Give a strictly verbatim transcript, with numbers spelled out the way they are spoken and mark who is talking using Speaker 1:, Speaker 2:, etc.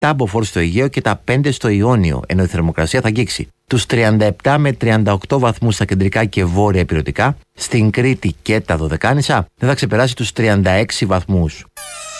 Speaker 1: επτά μποφόρ στο Αιγαίο και τα πέντε στο Ιόνιο, ενώ η θερμοκρασία θα αγγίξει τους τριάντα επτά με τριάντα οκτώ βαθμούς στα κεντρικά και βόρεια ηπειρωτικά, στην Κρήτη και τα Δωδεκάνησα δεν θα ξεπεράσει τους τριάντα έξι βαθμούς.